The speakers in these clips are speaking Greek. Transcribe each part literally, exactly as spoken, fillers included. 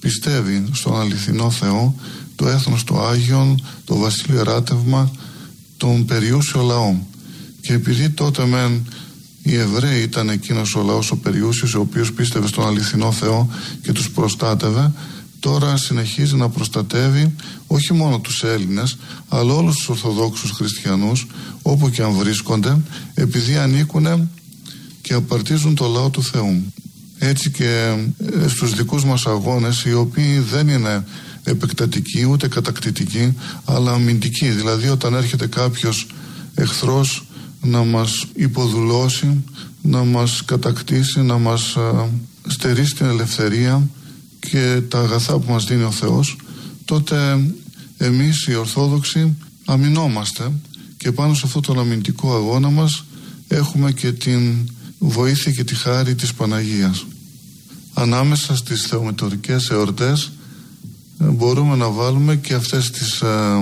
πιστεύει στον αληθινό Θεό, το έθνος το Άγιον, το βασίλειο εράτευμα, τον περιούσιο λαό. Και επειδή τότε μεν οι Εβραίοι ήταν εκείνος ο λαός ο περιούσιος, ο οποίος πίστευε στον αληθινό Θεό και τους προστάτευε, τώρα συνεχίζει να προστατεύει όχι μόνο τους Έλληνες, αλλά όλους τους Ορθοδόξους χριστιανούς, όπου και αν βρίσκονται, επειδή ανήκουν και απαρτίζουν το λαό του Θεού. Έτσι και στους δικούς μας αγώνες, οι οποίοι δεν είναι επεκτατικοί ούτε κατακτητικοί, αλλά αμυντικοί, δηλαδή όταν έρχεται κάποιος εχθρός να μας υποδουλώσει, να μας κατακτήσει, να μας α, στερήσει την ελευθερία και τα αγαθά που μας δίνει ο Θεός, τότε εμείς οι Ορθόδοξοι αμυνόμαστε και πάνω σε αυτόν τον αμυντικό αγώνα μας έχουμε και την βοήθεια και τη χάρη της Παναγίας. Ανάμεσα στις θεομετωρικές εορτές μπορούμε να βάλουμε και αυτές τις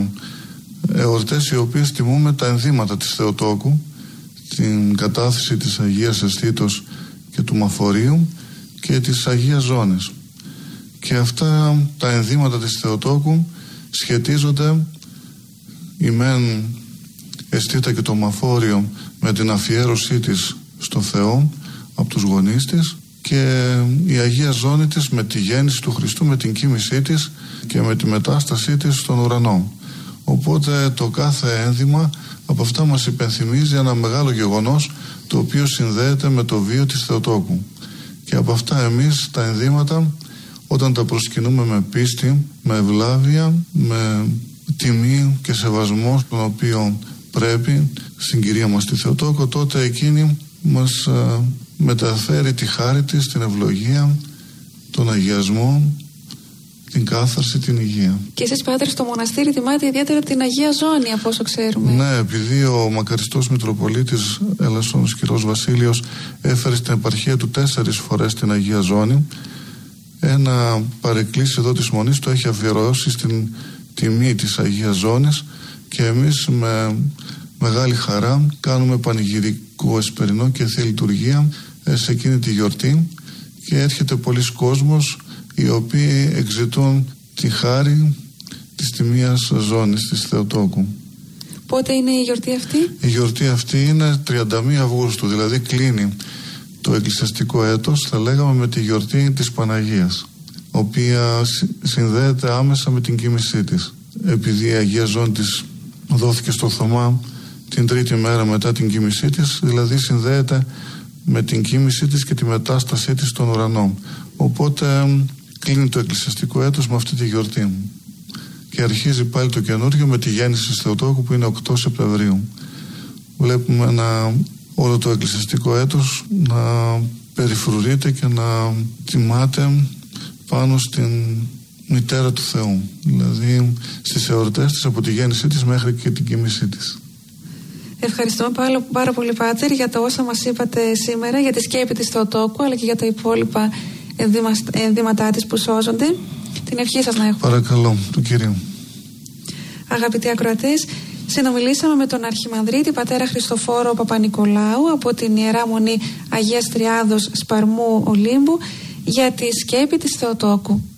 εορτές οι οποίες τιμούμε τα ενδύματα της Θεοτόκου, την κατάθεση της Αγίας Αισθήτως και του Μαφορίου και της Αγίας Ζώνης. Και αυτά τα ενδύματα της Θεοτόκου σχετίζονται η μεν αισθήτα και το Μαφόριο με την αφιέρωσή της στο Θεό από τους γονείς της, και η Αγία Ζώνη της με τη γέννηση του Χριστού, με την κοίμησή της και με τη μετάστασή της στον ουρανό. Οπότε το κάθε ένδυμα από αυτά μας υπενθυμίζει ένα μεγάλο γεγονός, το οποίο συνδέεται με το βίο της Θεοτόκου. Και από αυτά εμείς τα ενδύματα, όταν τα προσκυνούμε με πίστη, με ευλάβεια, με τιμή και σεβασμό τον οποίο πρέπει στην Κυρία μας τη Θεοτόκο, τότε εκείνη μας α, μεταφέρει τη χάρη της, την ευλογία, τον αγιασμό, την κάθαρση, την υγεία. Και εσείς, Πάτερ, στο μοναστήρι τιμάτε ιδιαίτερα την Αγία Ζώνη, από όσο ξέρουμε. Ναι, επειδή ο μακαριστός Μητροπολίτης Ελασσόνος Κυρός Βασίλειος έφερε στην επαρχία του τέσσερις φορές την Αγία Ζώνη, ένα παρεκκλήσι εδώ της Μονής το έχει αφιερώσει στην τιμή της Αγίας Ζώνης, και εμείς με μεγάλη χαρά κάνουμε πανηγυρικό εσπερινό και θεία λειτουργία σε εκείνη τη γιορτή, και έρχεται πολλοί κόσμος οι οποίοι εξητούν τη χάρη της τιμίας Ζώνης της Θεοτόκου. Πότε είναι η γιορτή αυτή? Η γιορτή αυτή είναι τριάντα μία Αυγούστου, δηλαδή κλείνει το εκκλησιαστικό έτος, θα λέγαμε, με τη γιορτή της Παναγίας, οποία συνδέεται άμεσα με την κοίμησή της. Επειδή η Αγία Ζώνη της δόθηκε στο Θωμά την τρίτη μέρα μετά την κοίμησή της, δηλαδή συνδέεται με την κοίμησή της και τη μετάστασή της στον ουρανό. Οπότε κλείνει το εκκλησιαστικό έτος με αυτή τη γιορτή και αρχίζει πάλι το καινούριο με τη γέννηση της Θεοτόκου, που είναι οκτώ Σεπτεμβρίου. Βλέπουμε ένα, όλο το εκκλησιαστικό έτος να περιφρουρείται και να τιμάται πάνω στην μητέρα του Θεού, δηλαδή στις εορτές της, από τη γέννησή της μέχρι και την κοίμησή της. Ευχαριστούμε πάρα, πάρα πολύ, Πάτερ, για τα όσα μας είπατε σήμερα, για τη σκέπη της Θεοτόκου, αλλά και για τα υπόλοιπα ενδύματά της που σώζονται. Την ευχή σας να έχουμε. Παρακαλώ, του Κυρίου. Αγαπητοί ακροατές, συνομιλήσαμε με τον Αρχιμανδρίτη Πατέρα Χριστοφόρο Παπα-Νικολάου από την Ιερά Μονή Αγίας Τριάδος Σπαρμού Ολύμπου για τη σκέπη της Θεοτόκου.